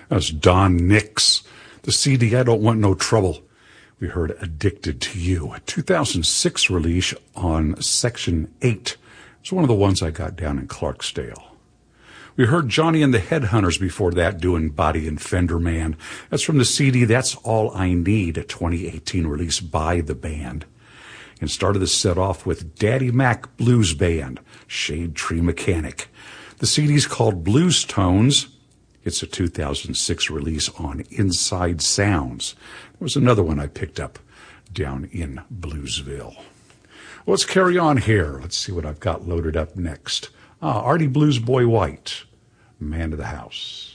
That's Don Nix. The CD, I Don't Want No Trouble. We heard Addicted to You, a 2006 release on Section 8. It's one of the ones I got down in Clarksdale. We heard Johnny and the Headhunters before that doing Body and Fender Man. That's from the CD That's All I Need, a 2018 release by the band. And started the set off with Daddy Mac Blues Band, Shade Tree Mechanic. The CD's called Blues Tones. It's a 2006 release on Inside Sounds. There was another one I picked up down in Bluesville. Well, let's carry on here. Let's see what I've got loaded up next. Artie Blues Boy White, Man of the House.